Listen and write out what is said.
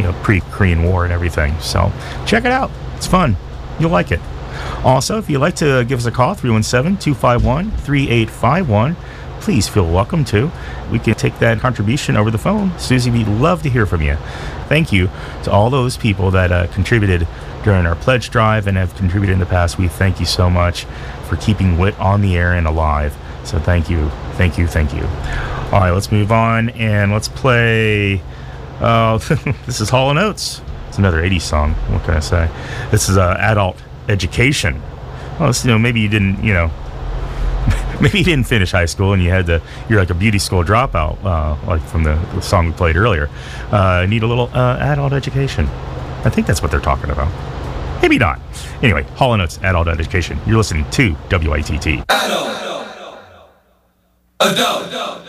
pre-Korean War and everything. So check it out. It's fun. You'll like it. Also, if you'd like to give us a call, 317-251-3851, please feel welcome to. We can take that contribution over the phone. Susie, we'd love to hear from you. Thank you to all those people that contributed during our pledge drive and have contributed in the past. We thank you so much for keeping WIT on the air and alive. So thank you. Thank you. Thank you. All right, let's move on and let's play. This is Hall & Oates. It's another 80s song. What can I say? This is Adult Education. Well, maybe you didn't, maybe you didn't finish high school and you're like a beauty school dropout, like from the song we played earlier. Need a little adult education. I think that's what they're talking about. Maybe not. Anyway, Hall & Oates, Adult Education. You're listening to WITT. Adult.